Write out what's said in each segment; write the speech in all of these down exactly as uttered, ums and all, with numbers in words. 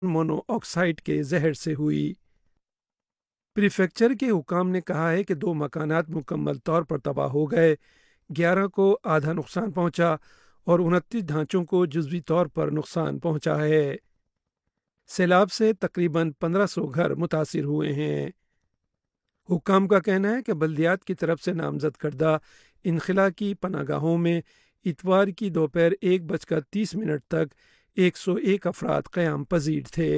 Mono oxide کے زہر سے ہوئی۔ پریفیکچر کے حکام نے کہا ہے کہ دو مکانات مکمل طور پر تباہ ہو گئے، گیارہ کو آدھا نقصان پہنچا اور انتیس ڈھانچوں کو جزوی طور پر نقصان پہنچا ہے۔ سیلاب سے تقریباً پندرہ سو گھر متاثر ہوئے ہیں۔ حکام کا کہنا ہے کہ بلدیات کی طرف سے نامزد کردہ انخلا کی پناہ گاہوں میں اتوار کی دوپہر ایک بج کر تیس منٹ تک ایک سو ایک افراد قیام پذیر تھے۔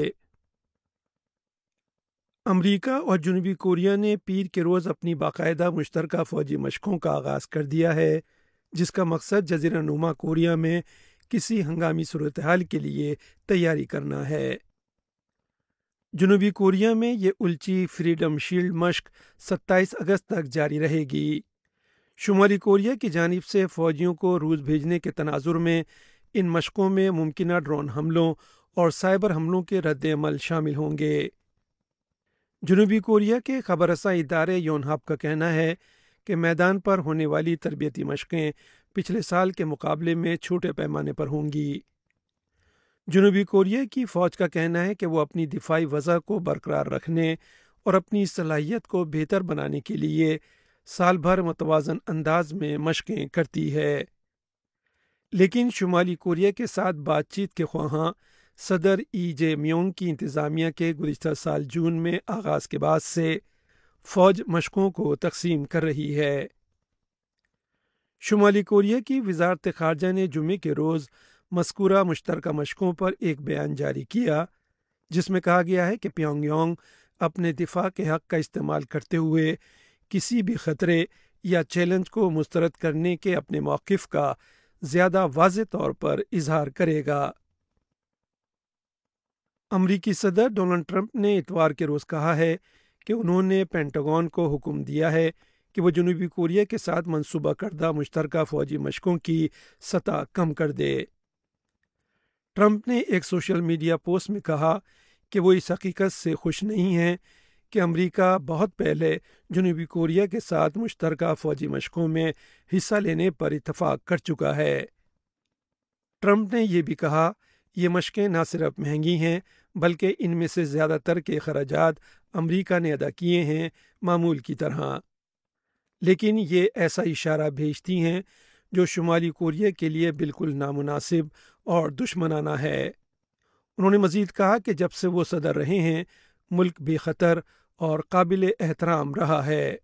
امریکہ اور جنوبی کوریا نے پیر کے روز اپنی باقاعدہ مشترکہ فوجی مشقوں کا آغاز کر دیا ہے، جس کا مقصد جزیرہ نما کوریا میں کسی ہنگامی صورتحال کے لیے تیاری کرنا ہے۔ جنوبی کوریا میں یہ الچی فریڈم شیلڈ مشق ستائیس اگست تک جاری رہے گی۔ شمالی کوریا کی جانب سے فوجیوں کو روس بھیجنے کے تناظر میں ان مشقوں میں ممکنہ ڈرون حملوں اور سائبر حملوں کے رد عمل شامل ہوں گے۔ جنوبی کوریا کے خبر رساں ادارے یونہاپ کا کہنا ہے کہ میدان پر ہونے والی تربیتی مشقیں پچھلے سال کے مقابلے میں چھوٹے پیمانے پر ہوں گی۔ جنوبی کوریا کی فوج کا کہنا ہے کہ وہ اپنی دفاعی وضع کو برقرار رکھنے اور اپنی صلاحیت کو بہتر بنانے کے لیے سال بھر متوازن انداز میں مشقیں کرتی ہے۔ لیکن شمالی کوریا کے ساتھ بات چیت کے خواہاں صدر ای جے میونگ کی انتظامیہ کے گزشتہ سال جون میں آغاز کے بعد سے فوج مشقوں کو تقسیم کر رہی ہے۔ شمالی کوریا کی وزارت خارجہ نے جمعے کے روز مذکورہ مشترکہ مشقوں پر ایک بیان جاری کیا، جس میں کہا گیا ہے کہ پیونگ یانگ اپنے دفاع کے حق کا استعمال کرتے ہوئے کسی بھی خطرے یا چیلنج کو مسترد کرنے کے اپنے موقف کا زیادہ واضح طور پر اظہار کرے گا۔ امریکی صدر ڈونلڈ ٹرمپ نے اتوار کے روز کہا ہے کہ انہوں نے پینٹاگون کو حکم دیا ہے کہ وہ جنوبی کوریا کے ساتھ منصوبہ کردہ مشترکہ فوجی مشقوں کی سطح کم کر دے۔ ٹرمپ نے ایک سوشل میڈیا پوسٹ میں کہا کہ وہ اس حقیقت سے خوش نہیں ہیں کہ امریکہ بہت پہلے جنوبی کوریا کے ساتھ مشترکہ فوجی مشقوں میں حصہ لینے پر اتفاق کر چکا ہے۔ ٹرمپ نے یہ بھی کہا، یہ مشقیں نہ صرف مہنگی ہیں بلکہ ان میں سے زیادہ تر کے اخراجات امریکہ نے ادا کیے ہیں معمول کی طرح، لیکن یہ ایسا اشارہ بھیجتی ہیں جو شمالی کوریا کے لیے بالکل نامناسب اور دشمنانہ ہے۔ انہوں نے مزید کہا کہ جب سے وہ صدر رہے ہیں، ملک بے خطر اور قابل احترام رہا ہے۔